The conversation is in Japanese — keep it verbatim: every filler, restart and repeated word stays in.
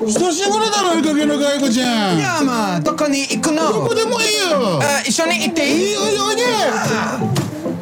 久しぶりだろ、いい加減の外国ちゃん。 いやまあどこに行くの？ どこでもいいよ。 あ、一緒に行っていい？ いいよいいよいいよ。